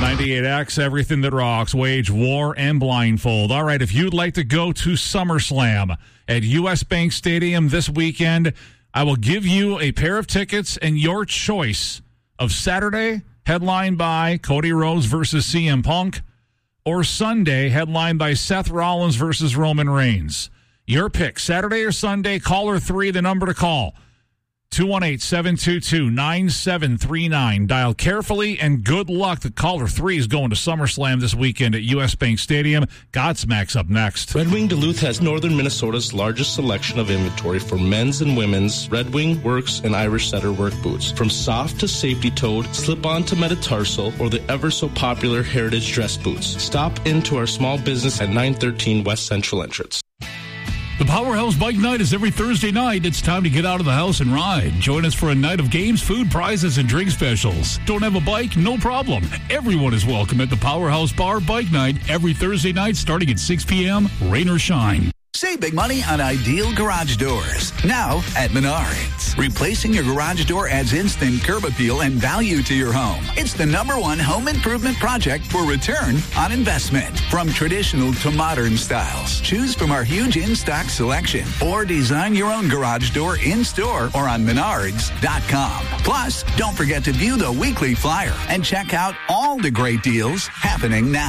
98X, everything that rocks, wage war and blindfold. All right, if you'd like to go to SummerSlam at US Bank Stadium this weekend, I will give you a pair of tickets and your choice of Saturday, headlined by Cody Rhodes versus CM Punk, or Sunday, headlined by Seth Rollins versus Roman Reigns. Your pick, Saturday or Sunday, caller 3, the number to call. 218-722-9739. Dial carefully and good luck. The caller 3 is going to SummerSlam this weekend at US Bank Stadium. Godsmack's up next. Red Wing Duluth has northern Minnesota's largest selection of inventory for men's and women's Red Wing, Works, and Irish Setter work boots. From soft to safety-toed, slip-on to metatarsal, or the ever-so-popular heritage dress boots. Stop into our small business at 913 West Central Entrance. The Powerhouse Bike Night is every Thursday night. It's time to get out of the house and ride. Join us for a night of games, food, prizes, and drink specials. Don't have a bike? No problem. Everyone is welcome at the Powerhouse Bar Bike Night every Thursday night starting at 6 p.m., rain or shine. Save big money on ideal garage doors. Now at Menards. Replacing your garage door adds instant curb appeal and value to your home. It's the #1 home improvement project for return on investment. From traditional to modern styles, choose from our huge in-stock selection or design your own garage door in-store or on Menards.com. Plus, don't forget to view the weekly flyer and check out all the great deals happening now.